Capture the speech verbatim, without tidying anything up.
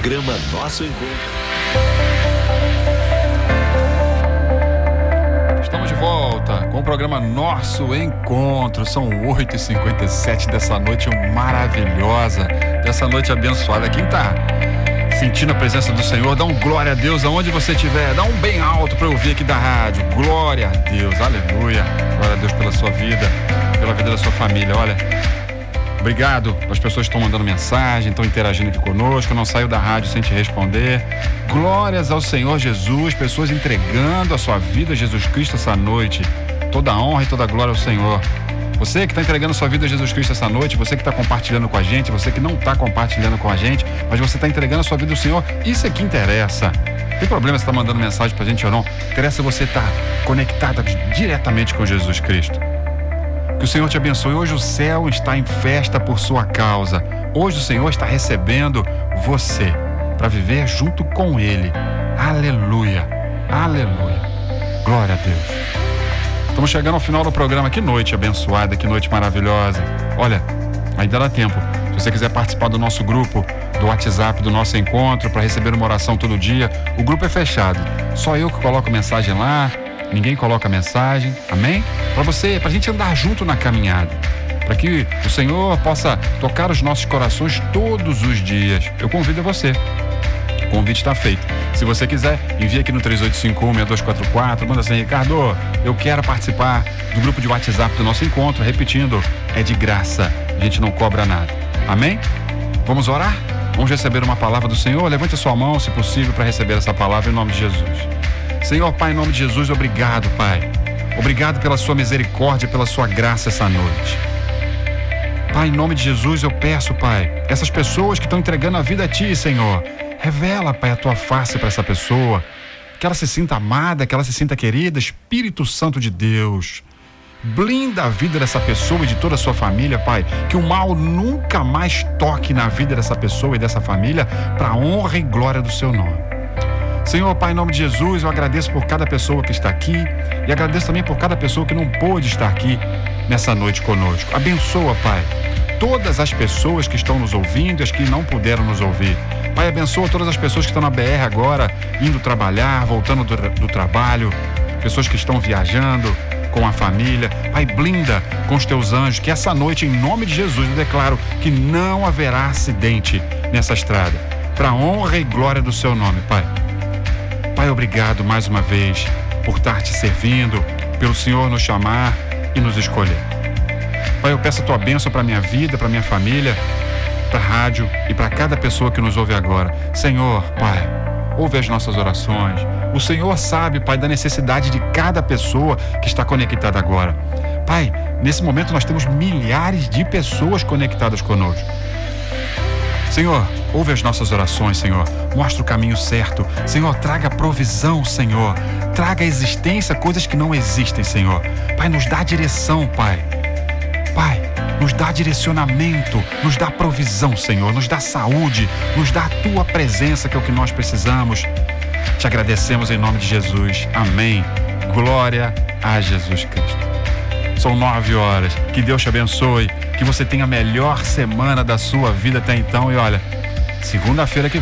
Programa Nosso Encontro. Estamos de volta com o programa Nosso Encontro. São oito e cinquenta e sete dessa noite maravilhosa, dessa noite abençoada. Quem tá sentindo a presença do Senhor, dá um glória a Deus aonde você estiver, dá um bem alto para eu ouvir aqui da rádio. Glória a Deus, aleluia. Glória a Deus pela sua vida, pela vida da sua família. Olha, obrigado às pessoas que estão mandando mensagem, estão interagindo aqui conosco. Não saiu da rádio sem te responder. Glórias ao Senhor Jesus, pessoas entregando a sua vida a Jesus Cristo essa noite. Toda a honra e toda a glória ao Senhor. Você que está entregando a sua vida a Jesus Cristo essa noite, você que está compartilhando com a gente, você que não está compartilhando com a gente, mas você está entregando a sua vida ao Senhor, isso é que interessa. Não tem problema se está mandando mensagem para a gente ou não. Interessa você estar conectada diretamente com Jesus Cristo. Que o Senhor te abençoe. Hoje o céu está em festa por sua causa. Hoje o Senhor está recebendo você para viver junto com Ele. Aleluia, aleluia. Glória a Deus. Estamos chegando ao final do programa. Que noite abençoada, que noite maravilhosa. Olha, ainda dá tempo. Se você quiser participar do nosso grupo, do WhatsApp, do nosso encontro, para receber uma oração todo dia, o grupo é fechado. Só eu que coloco mensagem lá, ninguém coloca mensagem, amém? Para você, para a gente andar junto na caminhada, para que o Senhor possa tocar os nossos corações todos os dias. Eu convido você. O convite está feito. Se você quiser, envie aqui no três oito cinco um, seis dois quatro quatro, manda assim: Ricardo, eu quero participar do grupo de WhatsApp do nosso encontro. Repetindo, é de graça, a gente não cobra nada. Amém? Vamos orar? Vamos receber uma palavra do Senhor? Levante a sua mão, se possível, para receber essa palavra em nome de Jesus. Senhor, Pai, em nome de Jesus, obrigado, Pai. Obrigado pela sua misericórdia, pela sua graça essa noite. Pai, em nome de Jesus, eu peço, Pai, essas pessoas que estão entregando a vida a Ti, Senhor, revela, Pai, a Tua face para essa pessoa, que ela se sinta amada, que ela se sinta querida. Espírito Santo de Deus, blinda a vida dessa pessoa e de toda a sua família, Pai, que o mal nunca mais toque na vida dessa pessoa e dessa família, para a honra e glória do Seu nome. Senhor, Pai, em nome de Jesus, eu agradeço por cada pessoa que está aqui e agradeço também por cada pessoa que não pôde estar aqui nessa noite conosco. Abençoa, Pai, todas as pessoas que estão nos ouvindo e as que não puderam nos ouvir. Pai, abençoa todas as pessoas que estão na B R agora, indo trabalhar, voltando do, do trabalho, pessoas que estão viajando com a família. Pai, blinda com os Teus anjos, que essa noite, em nome de Jesus, eu declaro que não haverá acidente nessa estrada, para a honra e glória do Seu nome, Pai. Pai, obrigado mais uma vez por estar Te servindo, pelo Senhor nos chamar e nos escolher. Pai, eu peço a Tua bênção para a minha vida, para a minha família, para a rádio e para cada pessoa que nos ouve agora. Senhor, Pai, ouve as nossas orações. O Senhor sabe, Pai, da necessidade de cada pessoa que está conectada agora. Pai, nesse momento nós temos milhares de pessoas conectadas conosco. Senhor, ouve as nossas orações, Senhor. Mostra o caminho certo. Senhor, traga provisão, Senhor. Traga à existência coisas que não existem, Senhor. Pai, nos dá direção, Pai. Pai, nos dá direcionamento, nos dá provisão, Senhor. Nos dá saúde, nos dá a Tua presença, que é o que nós precisamos. Te agradecemos em nome de Jesus. Amém. Glória a Jesus Cristo. São nove horas. Que Deus te abençoe. Que você tenha a melhor semana da sua vida até então. E olha, segunda-feira que